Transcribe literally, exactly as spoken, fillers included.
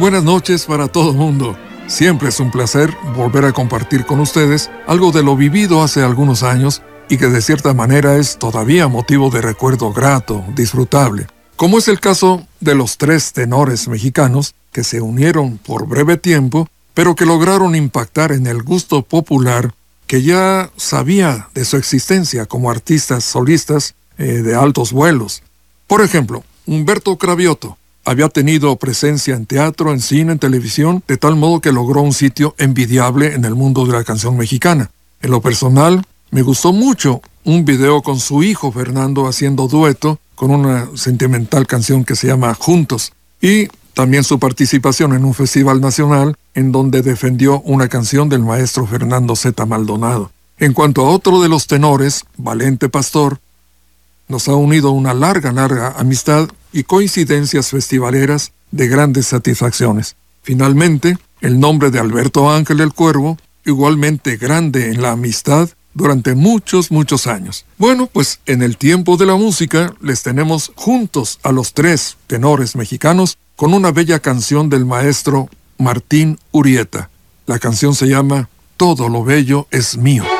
buenas noches para todo el mundo. Siempre es un placer volver a compartir con ustedes algo de lo vivido hace algunos años y que de cierta manera es todavía motivo de recuerdo grato, disfrutable, como es el caso de los tres tenores mexicanos que se unieron por breve tiempo, pero que lograron impactar en el gusto popular que ya sabía de su existencia como artistas solistas eh, de altos vuelos. Por ejemplo, Humberto Cravioto había tenido presencia en teatro, en cine, en televisión, de tal modo que logró un sitio envidiable en el mundo de la canción mexicana. En lo personal, me gustó mucho un video con su hijo Fernando haciendo dueto con una sentimental canción que se llama Juntos, y también su participación en un festival nacional en donde defendió una canción del maestro Fernando Zeta Maldonado. En cuanto a otro de los tenores, Valente Pastor, nos ha unido una larga, larga amistad y coincidencias festivaleras de grandes satisfacciones. Finalmente, el nombre de Alberto Ángel el Cuervo, igualmente grande en la amistad durante muchos, muchos años. Bueno, pues en el tiempo de la música les tenemos juntos a los tres tenores mexicanos con una bella canción del maestro Martín Urieta. La canción se llama Todo lo bello es mío.